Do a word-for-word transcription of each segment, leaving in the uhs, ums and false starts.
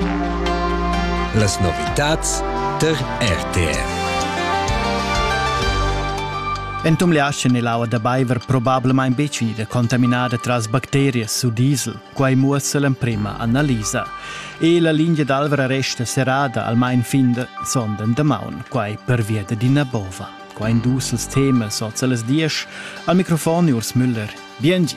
Las novitats der R T R. Entum liasce nell'aua da Baiver probabilmente becini da contaminada tras bacterie su diesel, quai muossa l'emprima analisa. E la linea d'alvera resta serrada al main fin de sonden de maun, quai per via di Nabova. Quai indus els temas sozza les diesch, al microfono Urs Müller. Biengi.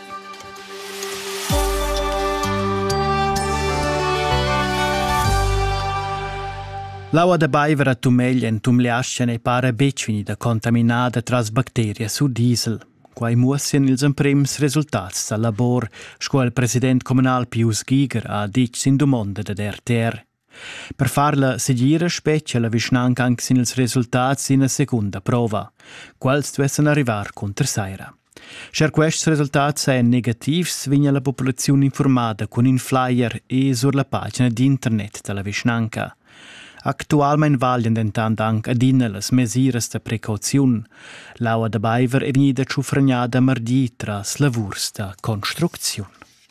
L'aua da Baiver a Tumeglia in Tumliascia ne pare becini da contaminada tras bacterie su diesel. Quai muossien ils emprems resultats da labor, sco il president comunal Pius Giger ha dic sin domonda da R T R. Per farla seguire specie la vischnanca anche sin ils resultats in a secunda prova. Quals duessen arrivar contra saira. Scher quests resultats seien negativs, vigna la popolazione informada con in flyer e sur la pagina di internet della vischnanca. Actualmein vaglian dentant anche adina las mesiras de precauziun. L'aua da Baiver è venida ciufragnada mardi tras lavurs da construcziun.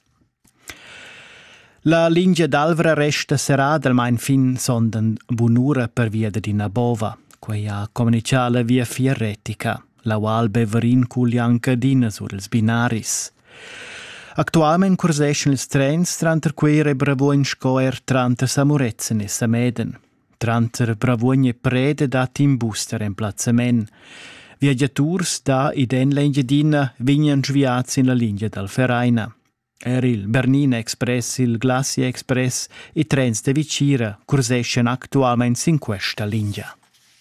La linea d'alvera resta serrada al main fin sonden bunura per via di Nabova, quai ha comunicala via fierretica, la qual beverin culianca adina sur ils binaris. Actualmein curseschen ils trens tranter quei rebravuin scoer tranter Samurezen e Sameden. Tranter bravugne prede dat in booster emplazzament. Viaggiaturs da iden l'engiadina vignan sviats in la linea dal Feraina. Er il Bernina Express, il Glacier Express e trens de Vicira curseschen actualmein sin questa linea.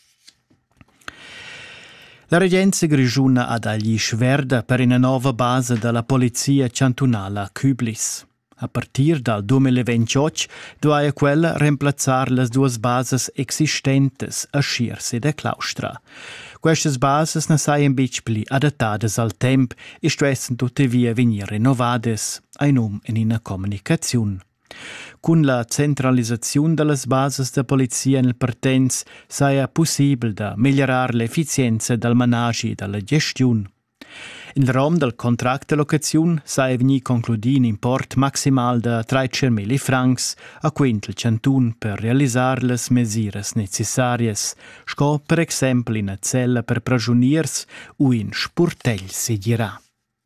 La regenza grigiuna ad agli sverda per una nuova base della polizia cantonale a Küblis. A partir dal duemilaventotto doveva quella reemplazzar las duas bases existentes a Schiers e de Claustra. Queste bases ne saien bic pli adattadas al temp e stuessen tuttavia venir renovades, ein um in una comunicazione. Con la centralizzazione delle bases de polizia nel partenz saia possibile da migliorar l'efficienza del managi e della gestione. In rom del contract de locazione saia veni concludi un import maximal de trecento francs a quintel cantun per realisar les mesiras necessarias, sco per exempel in a cella per prigioniers o in sportell si dirà.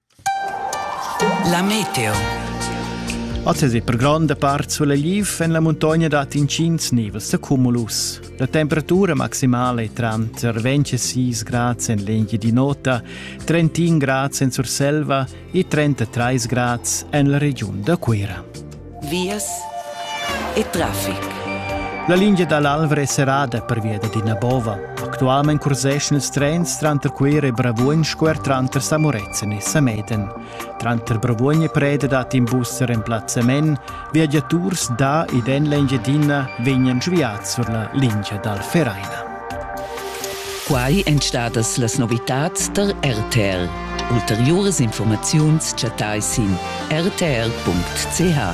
La meteo. Oggi per grande parte sulla Liv en la montagna dat in cinque nivels de cumulus. La temperatura maximale è tra ventisei gradi in linea di nota, trentuno gradi in Surselva e trentatré gradi in la regione de Quera. Vias e traffic. La linea dall'Alvere è serrada per via di Nabova. Attualmente curseschen ils trens tranter Quera e Bravuin square tranter Samurezen e Sameden. Tranter Bravuin e prede dat in bus reemplazzament, viaggiaturs da id en l'engiadina vegnan sviats sur la linea dal Feraina. Quai entstadas las novitats der R T R. Ulteriores informaziuns chatai sin r t r punct c h.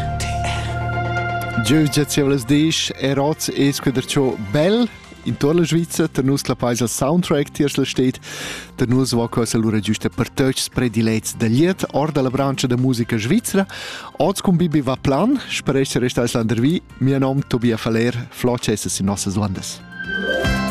Giugia Cevles Dish, Eroz e Squadercio Bell. In torla Svizza, der nus la paisa soundtrack tiersel steht, der nus va cosa l'ura giusta per touch predilets de liet or della brancia de musica svizzera. Oz cum bibi va plan, speresce resta islandervi, mia nom Tobia Faler, flocesse in nossas ondas.